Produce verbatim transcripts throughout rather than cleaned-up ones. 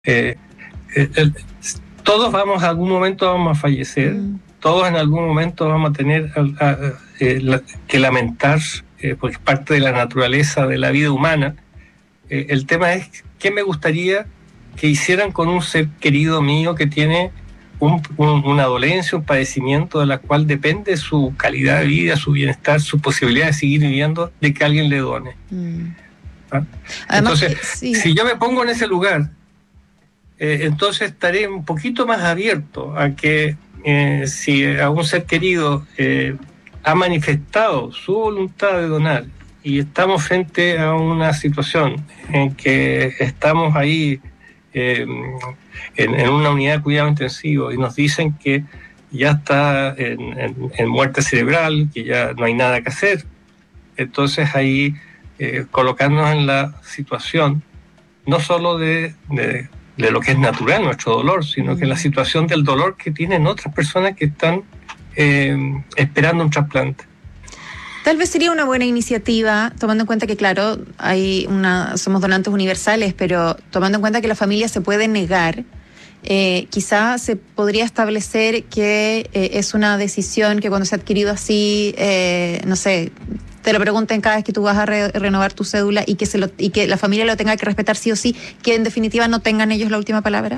Eh, el, el, todos vamos, a algún momento vamos a fallecer, mm. todos en algún momento vamos a tener a, a, a, eh, que lamentar, eh, porque es parte de la naturaleza de la vida humana. Eh, el tema es qué me gustaría que hicieran con un ser querido mío que tiene un, un, una dolencia, un padecimiento de la cual depende su calidad de vida, su bienestar, su posibilidad de seguir viviendo, de que alguien le done. Mm. ¿Ah? Además, entonces, sí. si yo me pongo en ese lugar, eh, entonces estaré un poquito más abierto a que eh, si a un ser querido eh, ha manifestado su voluntad de donar y estamos frente a una situación en que estamos ahí eh, en, en una unidad de cuidado intensivo y nos dicen que ya está en, en, en muerte cerebral, que ya no hay nada que hacer, entonces ahí eh, colocarnos en la situación no solo de, de, de lo que es natural nuestro dolor, sino que en la situación del dolor que tienen otras personas que están eh, esperando un trasplante. Tal vez sería una buena iniciativa, tomando en cuenta que, claro, hay una, somos donantes universales, pero tomando en cuenta que la familia se puede negar, eh, quizá se podría establecer que eh, es una decisión que cuando se ha adquirido así, eh, no sé, te lo pregunten cada vez que tú vas a re- renovar tu cédula y que, se lo, y que la familia lo tenga que respetar sí o sí, que en definitiva no tengan ellos la última palabra.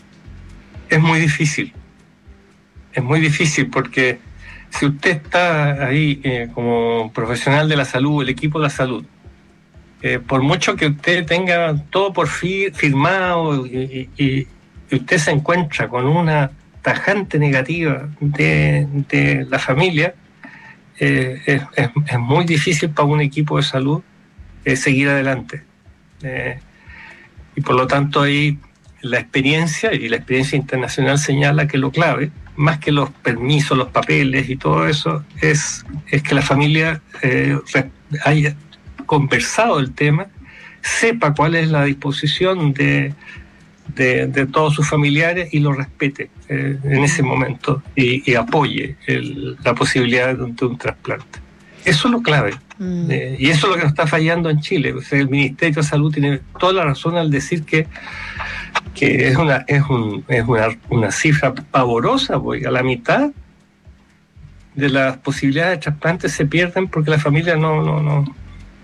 Es muy difícil, es muy difícil porque si usted está ahí eh, como profesional de la salud, el equipo de la salud, eh, por mucho que usted tenga todo por fi- firmado y, y, y usted se encuentra con una tajante negativa de, de la familia, eh, es, es, es muy difícil para un equipo de salud eh, seguir adelante. Eh, y por lo tanto ahí la experiencia, y la experiencia internacional señala que lo clave, más que los permisos, los papeles y todo eso, es, es que la familia eh, haya conversado el tema, sepa cuál es la disposición de, de, de todos sus familiares y lo respete eh, en ese momento y, y apoye el, la posibilidad de un, de un trasplante. Eso es lo clave. Mm. Eh, y eso es lo que nos está fallando en Chile. O sea, el Ministerio de Salud tiene toda la razón al decir que que es una es un es una, una cifra pavorosa, porque a la mitad de las posibilidades de trasplante se pierden porque la familia no no no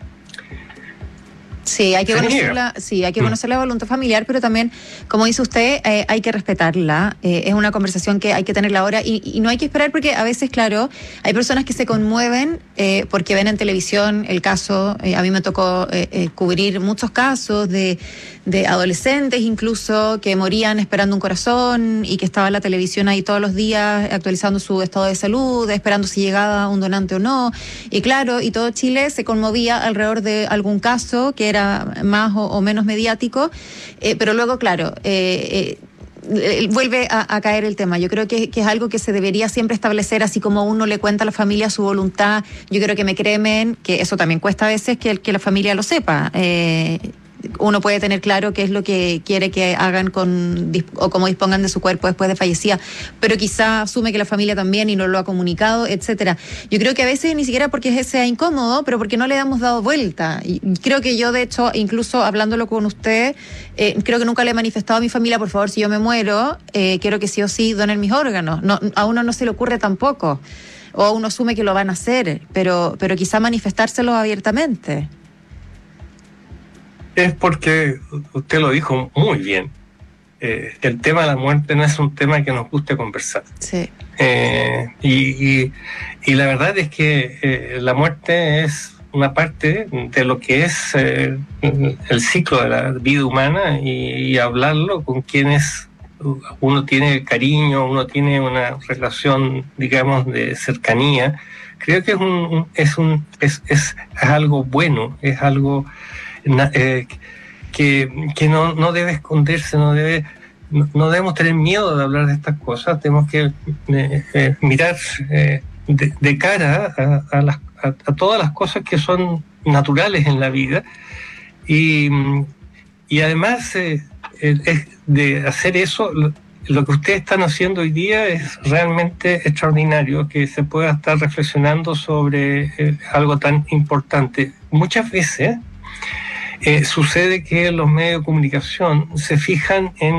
Sí, hay que conocer la, sí, hay que conocer la voluntad familiar, pero también, como dice usted, eh, hay que respetarla. Eh, es una conversación que hay que tenerla ahora y, y no hay que esperar porque a veces, claro, hay personas que se conmueven eh, porque ven en televisión el caso. Eh, a mí me tocó eh, eh, cubrir muchos casos de, de adolescentes incluso que morían esperando un corazón y que estaba en la televisión ahí todos los días actualizando su estado de salud, esperando si llegaba un donante o no. Y claro, y todo Chile se conmovía alrededor de algún caso que era más o, o menos mediático, eh, pero luego, claro, eh, eh, vuelve a, a caer el tema. Yo creo que, que es algo que se debería siempre establecer, así como uno le cuenta a la familia su voluntad. Yo creo que me cremen, que eso también cuesta a veces que, que la familia lo sepa. Eh, uno puede tener claro qué es lo que quiere que hagan con o cómo dispongan de su cuerpo después de fallecida, pero quizá asume que la familia también y no lo ha comunicado, etcétera. Yo creo que a veces ni siquiera porque sea incómodo, pero porque no le hemos dado vuelta. Y creo que yo, de hecho, incluso hablándolo con usted, eh, creo que nunca le he manifestado a mi familia, por favor, si yo me muero, eh, quiero que sí o sí donen mis órganos. No, a uno no se le ocurre tampoco, o uno asume que lo van a hacer, pero, pero quizá manifestárselo abiertamente. Es porque usted lo dijo muy bien. Eh, el tema de la muerte no es un tema que nos guste conversar. Sí. Eh, y, y, y la verdad es que eh, la muerte es una parte de lo que es eh, el ciclo de la vida humana y, y hablarlo con quienes uno tiene cariño, uno tiene una relación, digamos, de cercanía. Creo que es un es un es, es, es algo bueno, es algo Eh, que, que no, no debe esconderse, no debe no, no debemos tener miedo de hablar de estas cosas, tenemos que eh, eh, mirar eh, de, de cara a, a, las, a, a todas las cosas que son naturales en la vida y, y además eh, eh, de hacer eso, lo, lo que ustedes están haciendo hoy día es realmente extraordinario, que se pueda estar reflexionando sobre eh, algo tan importante. Muchas veces Eh, sucede que los medios de comunicación se fijan en